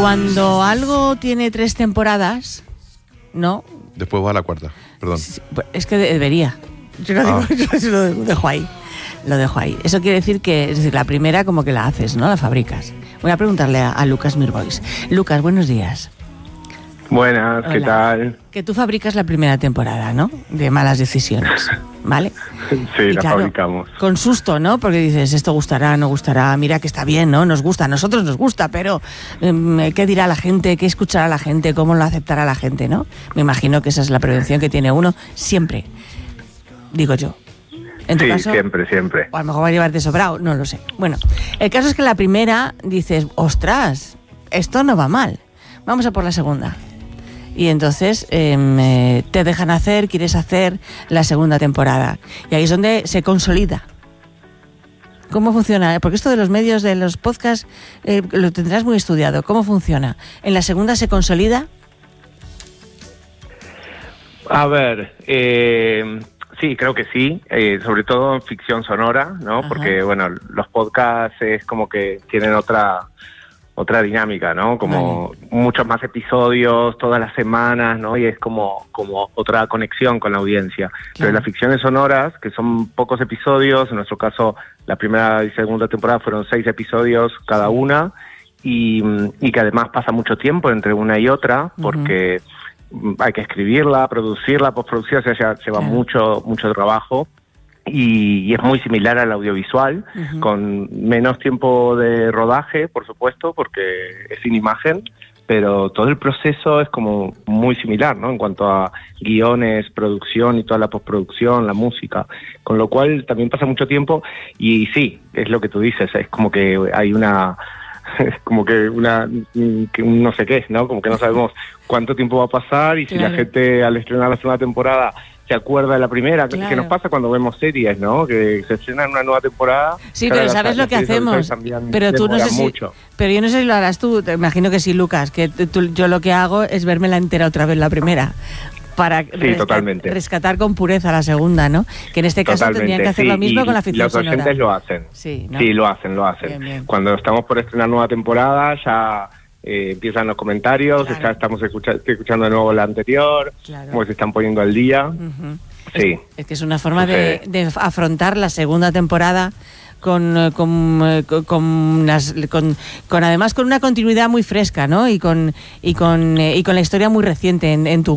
Cuando algo tiene 3 temporadas, ¿no? Después va a la cuarta, perdón. Es que debería. Yo lo digo, yo lo dejo ahí. Lo dejo ahí. Eso quiere decir que, es decir, la primera como que la haces, ¿no? La fabricas. Voy a preguntarle a Lucas Mirbois. Lucas, buenos días. Buenas, Hola. ¿qué tal? Que tú fabricas la primera temporada, ¿no? De Malas Decisiones, ¿vale? Sí, Y la claro, fabricamos. con susto, ¿no? Porque dices, esto gustará, no gustará, mira que está bien, ¿no? Nos gusta, a nosotros nos gusta, pero ¿qué dirá la gente? ¿Qué escuchará la gente? ¿Cómo lo aceptará la gente, no? Me imagino que esa es la prevención que tiene uno siempre, digo yo. En tu Sí, caso, siempre. o a lo mejor va a llevarte sobrado, no lo sé. Bueno, el caso es que la primera dices, ostras, esto no va mal, vamos a por la segunda. Y entonces te dejan hacer, quieres hacer la segunda temporada. Y ahí es donde se consolida. ¿Cómo funciona? Porque esto de los medios, de los podcasts, lo tendrás muy estudiado. ¿Cómo funciona? ¿En la segunda se consolida? A ver, sí, creo que sí, sobre todo en ficción sonora, ¿no? Ajá. Porque, bueno, los podcasts es como que tienen otra dinámica, ¿no? Como muchos más episodios todas las semanas, ¿no? Y es como otra conexión con la audiencia. Pero las ficciones sonoras, que son pocos episodios, en nuestro caso la primera y segunda temporada fueron 6 episodios cada una, y que además pasa mucho tiempo entre una y otra, porque hay que escribirla, producirla, postproducirla, o sea, lleva mucho trabajo. Y es muy similar al audiovisual, con menos tiempo de rodaje, por supuesto, porque es sin imagen, pero todo el proceso es como muy similar, ¿no? En cuanto a guiones, producción y toda la postproducción, la música, con lo cual también pasa mucho tiempo. Y sí, es lo que tú dices, es como que hay una un no sé qué, ¿no? Como que no sabemos cuánto tiempo va a pasar, y si la gente al estrenar la segunda temporada se acuerda de la primera, que nos pasa cuando vemos series, ¿no? Que se estrena una nueva temporada. Sí, pero ¿sabes lo que hacemos? Pero tú no sé si, pero yo no sé si lo harás tú, te imagino que sí, Lucas, que yo lo que hago es verme la entera otra vez la primera, para rescatar con pureza la segunda, ¿no? Que en este caso tendrían que hacer lo mismo con la ficción sonora. Los oyentes lo hacen. Sí, ¿no? Sí, lo hacen. Bien. Cuando estamos por estrenar nueva temporada, ya empiezan los comentarios, ya estamos escuchando de nuevo la anterior, como se están poniendo al día. Sí. Es que es una forma de afrontar la segunda temporada con además con una continuidad muy fresca, ¿no? Y con la historia muy reciente en tu